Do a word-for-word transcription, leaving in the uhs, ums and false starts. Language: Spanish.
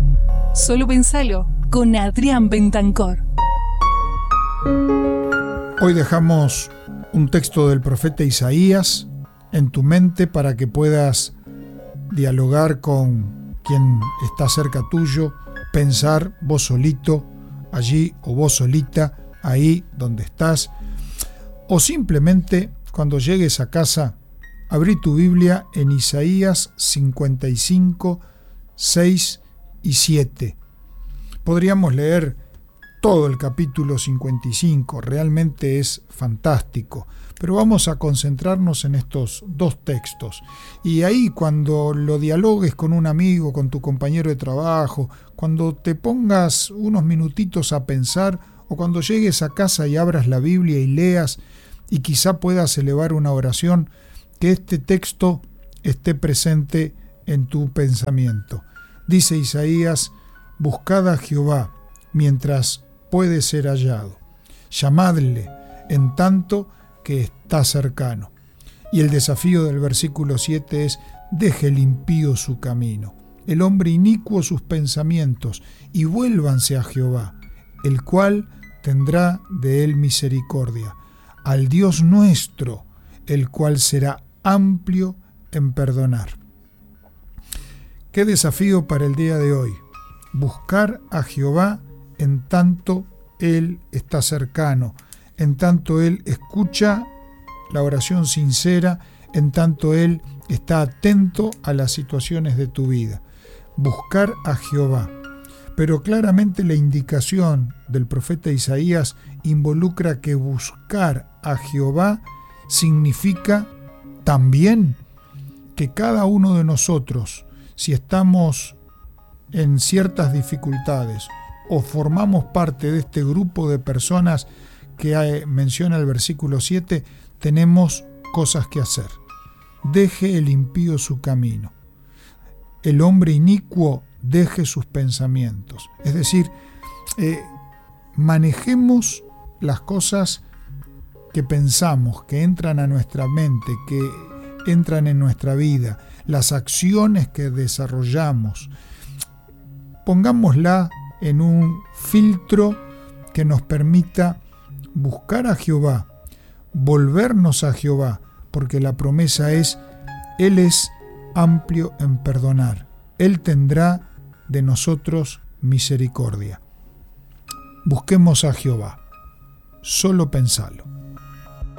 Solo pensalo, con Adrián Bentancor. Hoy dejamos un texto del profeta Isaías en tu mente para que puedas dialogar con quien está cerca tuyo, pensar vos solito allí o vos solita ahí donde estás, o simplemente cuando llegues a casa, abrí tu Biblia en Isaías cincuenta y cinco, seis y siete. Podríamos leer todo el capítulo cincuenta y cinco, realmente es fantástico, pero vamos a concentrarnos en estos dos textos. Y ahí, cuando lo dialogues con un amigo, con tu compañero de trabajo, cuando te pongas unos minutitos a pensar, o cuando llegues a casa y abras la Biblia y leas, y quizá puedas elevar una oración, que este texto esté presente en tu pensamiento. Dice Isaías: buscad a Jehová mientras puede ser hallado, llamadle en tanto que está cercano. Y el desafío del versículo siete es: deje el impío su camino, el hombre inicuo sus pensamientos, y vuélvanse a Jehová, el cual tendrá de él misericordia, al Dios nuestro, el cual será amplio en perdonar. Qué desafío para el día de hoy: buscar a Jehová en tanto Él está cercano, en tanto Él escucha la oración sincera, en tanto Él está atento a las situaciones de tu vida. Buscar a Jehová. Pero claramente la indicación del profeta Isaías involucra que buscar a Jehová significa también que cada uno de nosotros, si estamos en ciertas dificultades o formamos parte de este grupo de personas que menciona el versículo siete, tenemos cosas que hacer. Deje el impío su camino, el hombre inicuo deje sus pensamientos. Es decir, eh, manejemos las cosas que pensamos, que entran a nuestra mente, que entran en nuestra vida, las acciones que desarrollamos. Pongámosla en un filtro que nos permita buscar a Jehová, volvernos a Jehová, porque la promesa es: Él es amplio en perdonar, Él tendrá de nosotros misericordia. Busquemos a Jehová, solo pensalo.